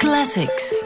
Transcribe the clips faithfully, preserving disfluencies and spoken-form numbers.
Classics.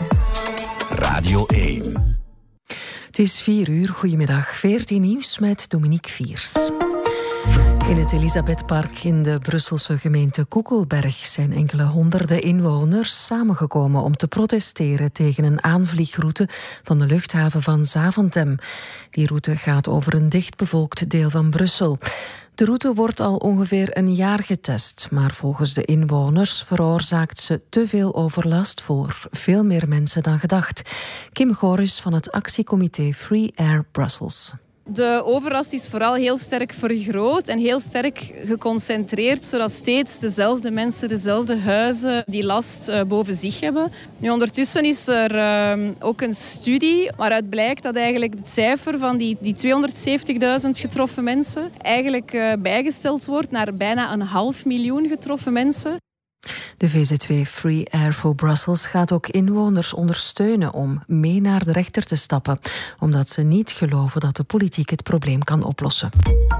Radio één. Het is vier uur. Goedemiddag. veertien nieuws met Dominique Viers. In het Elisabethpark in de Brusselse gemeente Koekelberg zijn enkele honderden inwoners samengekomen om te protesteren tegen een aanvliegroute van de luchthaven van Zaventem. Die route gaat over een dichtbevolkt deel van Brussel. De route wordt al ongeveer een jaar getest, maar volgens de inwoners veroorzaakt ze te veel overlast voor veel meer mensen dan gedacht. Kim Goris van het actiecomité Free Air Brussels. De overlast is vooral heel sterk vergroot en heel sterk geconcentreerd, zodat steeds dezelfde mensen, dezelfde huizen die last uh, boven zich hebben. Nu, ondertussen is er uh, ook een studie waaruit blijkt dat eigenlijk het cijfer van die, die tweehonderdzeventigduizend getroffen mensen eigenlijk uh, bijgesteld wordt naar bijna een half miljoen getroffen mensen. De V Z W Free Air for Brussels gaat ook inwoners ondersteunen om mee naar de rechter te stappen, omdat ze niet geloven dat de politiek het probleem kan oplossen.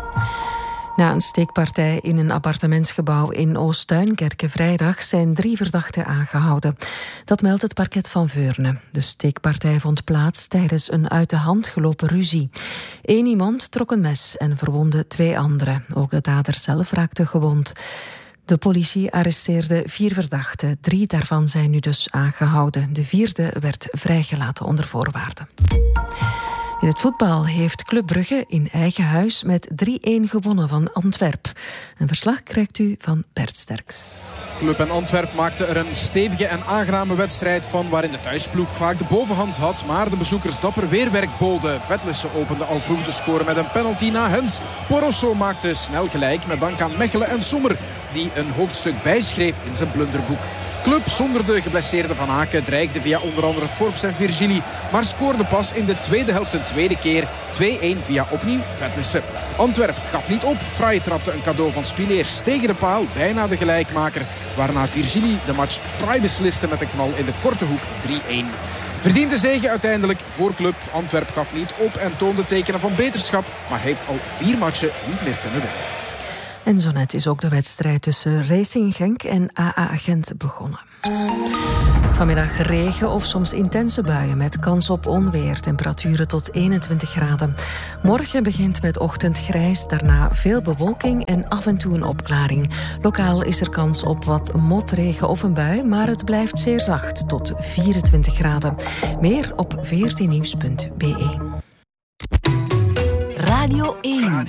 Na een steekpartij in een appartementsgebouw in Oost-Duinkerke vrijdag zijn drie verdachten aangehouden. Dat meldt het parket van Veurne. De steekpartij vond plaats tijdens een uit de hand gelopen ruzie. Eén iemand trok een mes en verwondde twee anderen. Ook de dader zelf raakte gewond. De politie arresteerde vier verdachten. Drie daarvan zijn nu dus aangehouden. De vierde werd vrijgelaten onder voorwaarden. In het voetbal heeft Club Brugge in eigen huis met drie-een gewonnen van Antwerp. Een verslag krijgt u van Bert Sterks. Club en Antwerp maakten er een stevige en aangename wedstrijd van, waarin de thuisploeg vaak de bovenhand had, maar de bezoekers dapper weerwerk boden. Vetlissen opende al vroeg de score met een penalty na Hens. Porosso maakte snel gelijk met dank aan Mechelen en Sommer, die een hoofdstuk bijschreef in zijn blunderboek. Club zonder de geblesseerde Van Aken dreigde via onder andere Forbes en Virgili, maar scoorde pas in de tweede helft een tweede keer twee-een via opnieuw Vetlissen. Antwerp gaf niet op. Fraai trapte een cadeau van Spileers tegen de paal, bijna de gelijkmaker, waarna Virgili de match fraai besliste met een knal in de korte hoek drie-een. Verdiende zege uiteindelijk voor Club. Antwerp gaf niet op en toonde tekenen van beterschap, maar heeft al vier matchen niet meer kunnen winnen. En zo net is ook de wedstrijd tussen Racing Genk en A A Gent begonnen. Vanmiddag regen of soms intense buien met kans op onweer. Temperaturen tot eenentwintig graden. Morgen begint met ochtendgrijs, daarna veel bewolking en af en toe een opklaring. Lokaal is er kans op wat motregen of een bui, maar het blijft zeer zacht tot vierentwintig graden. Meer op veertien nieuws punt b e. Radio één.